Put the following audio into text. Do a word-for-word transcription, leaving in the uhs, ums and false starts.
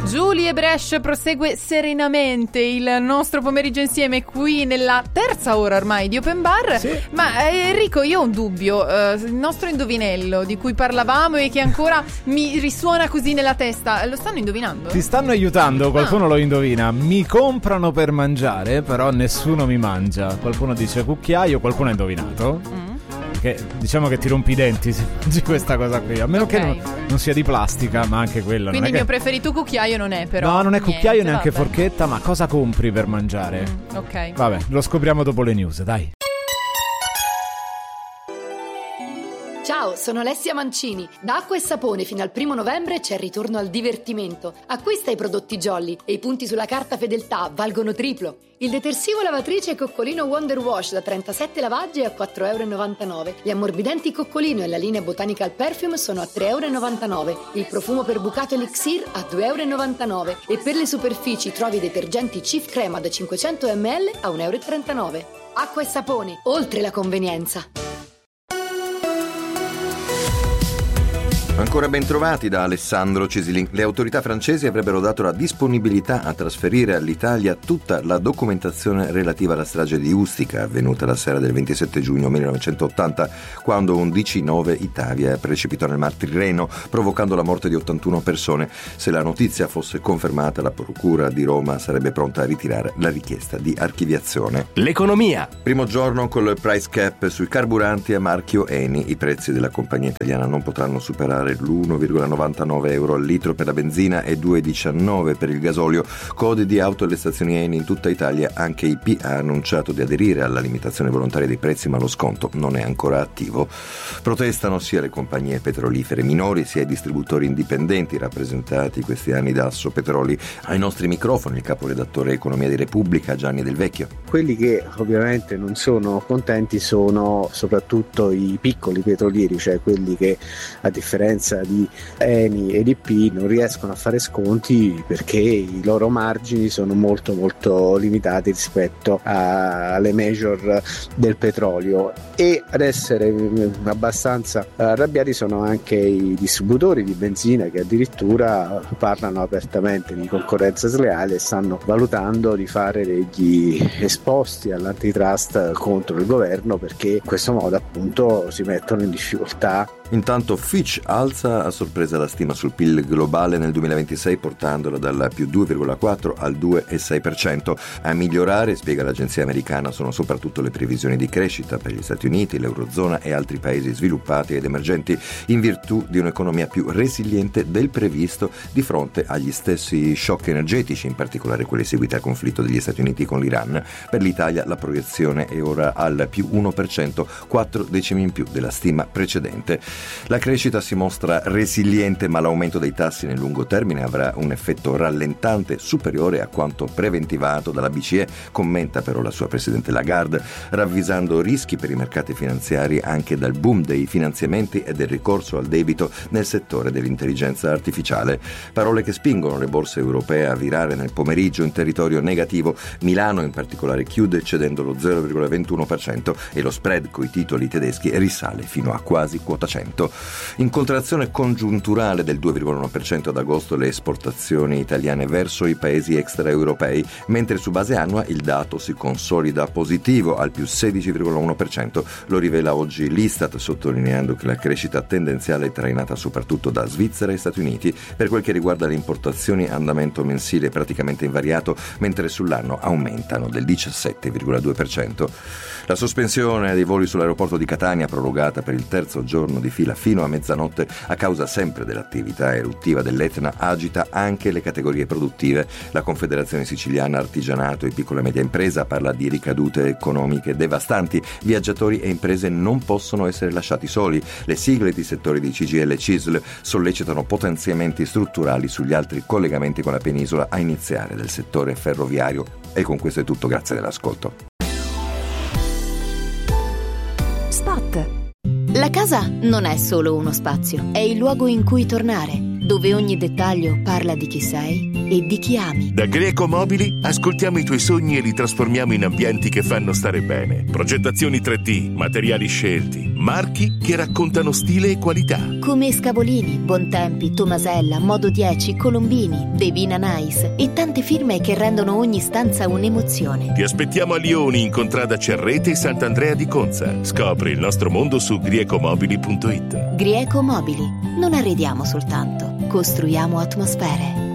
Giulia Brescia prosegue serenamente il nostro pomeriggio insieme qui nella terza ora ormai di Open Bar. Sì. Ma eh, Enrico, io ho un dubbio. Eh, il nostro indovinello di cui parlavamo e che ancora mi risuona così nella testa, lo stanno indovinando? Ti stanno aiutando, qualcuno ah. lo indovina. Mi comprano per mangiare, però nessuno mi mangia. Qualcuno dice cucchiaio, qualcuno ha indovinato. Mm. Che diciamo che ti rompi i denti se mangi questa cosa qui, a meno okay. che non, non sia di plastica, ma anche quello. Quindi non è il mio che... preferito cucchiaio non è, però. No, non è cucchiaio, niente, neanche vabbè. forchetta, ma cosa compri per mangiare? Mm, ok. Vabbè, lo scopriamo dopo le news, dai. Ciao, sono Alessia Mancini. Da Acqua e Sapone fino al primo novembre c'è il ritorno al divertimento. Acquista i prodotti Jolly e i punti sulla carta fedeltà valgono triplo. Il detersivo lavatrice Coccolino Wonder Wash da trentasette lavaggi è a quattro virgola novantanove euro. Gli ammorbidenti Coccolino e la linea Botanical Perfume sono a tre virgola novantanove euro. Il profumo per bucato Elixir a due virgola novantanove euro. E per le superfici trovi i detergenti Cif Crema da cinquecento millilitri a un virgola trentanove euro. Acqua e Sapone, oltre la convenienza. Ancora ben trovati da Alessandro Cesilin. Le autorità francesi avrebbero dato la disponibilità a trasferire all'Italia tutta la documentazione relativa alla strage di Ustica, avvenuta la sera del ventisette giugno millenovecentottanta, quando un D C nove Itavia precipitò nel Mar Tirreno, provocando la morte di ottantuno persone. Se la notizia fosse confermata, la Procura di Roma sarebbe pronta a ritirare la richiesta di archiviazione. L'economia. Primo giorno col price cap sui carburanti a marchio Eni. I prezzi della compagnia italiana non potranno superare l'uno virgola novantanove euro al litro per la benzina e due virgola diciannove per il gasolio. Code di auto alle stazioni Eni in tutta Italia. Anche I P ha annunciato di aderire alla limitazione volontaria dei prezzi, ma lo sconto non è ancora attivo. Protestano sia le compagnie petrolifere minori sia i distributori indipendenti rappresentati questi anni da Assopetroli. Ai nostri microfoni il caporedattore Economia di Repubblica Gianni Del Vecchio. Quelli che ovviamente non sono contenti sono soprattutto i piccoli petrolieri, cioè quelli che a differenza di Eni e D P non riescono a fare sconti perché i loro margini sono molto molto limitati rispetto alle major del petrolio, e ad essere abbastanza arrabbiati sono anche i distributori di benzina, che addirittura parlano apertamente di concorrenza sleale e stanno valutando di fare degli esposti all'antitrust contro il governo, perché in questo modo appunto si mettono in difficoltà. Intanto Fitch alza a sorpresa la stima sul P I L globale nel duemilaventisei, portandolo dal più due virgola quattro al due virgola sei per cento. A migliorare, spiega l'agenzia americana, sono soprattutto le previsioni di crescita per gli Stati Uniti, l'Eurozona e altri paesi sviluppati ed emergenti, in virtù di un'economia più resiliente del previsto di fronte agli stessi shock energetici, in particolare quelli seguiti al conflitto degli Stati Uniti con l'Iran. Per l'Italia la proiezione è ora al più uno per cento, quattro decimi in più della stima precedente. La crescita si mostra resiliente, ma l'aumento dei tassi nel lungo termine avrà un effetto rallentante superiore a quanto preventivato dalla B C E, commenta però la sua presidente Lagarde, ravvisando rischi per i mercati finanziari anche dal boom dei finanziamenti e del ricorso al debito nel settore dell'intelligenza artificiale. Parole che spingono le borse europee a virare nel pomeriggio in territorio negativo. Milano in particolare chiude cedendo lo zero virgola ventuno per cento e lo spread coi titoli tedeschi risale fino a quasi quota cento. In contrazione congiunturale del due virgola uno per cento ad agosto le esportazioni italiane verso i paesi extraeuropei, mentre su base annua il dato si consolida positivo al più sedici virgola uno per cento. Lo rivela oggi l'Istat, sottolineando che la crescita tendenziale è trainata soprattutto da Svizzera e Stati Uniti. Per quel che riguarda le importazioni, andamento mensile praticamente invariato, mentre sull'anno aumentano del diciassette virgola due per cento. La sospensione dei voli sull'aeroporto di Catania, prorogata per il terzo giorno di fila fino a mezzanotte a causa sempre dell'attività eruttiva dell'Etna, agita anche le categorie produttive. La Confederazione Siciliana Artigianato e Piccola e Media Impresa parla di ricadute economiche devastanti. Viaggiatori e imprese non possono essere lasciati soli. Le sigle di settori di C G I L e C I S L sollecitano potenziamenti strutturali sugli altri collegamenti con la penisola, a iniziare del settore ferroviario. E con questo è tutto, grazie dell'ascolto. Spot. La casa non è solo uno spazio, è il luogo in cui tornare. dove ogni dettaglio parla di chi sei e di chi ami. Da Greco Mobili ascoltiamo i tuoi sogni e li trasformiamo in ambienti che fanno stare bene. Progettazioni tre D, materiali scelti, marchi che raccontano stile e qualità. Come Scavolini, Bontempi, Tomasella, Modo dieci, Colombini, Devina Nice e tante firme che rendono ogni stanza un'emozione. Ti aspettiamo a Lioni in contrada Cerrete e Sant'Andrea di Conza. Scopri il nostro mondo su griecomobili punto it. Grieco Mobili. Non arrediamo soltanto, costruiamo atmosfere.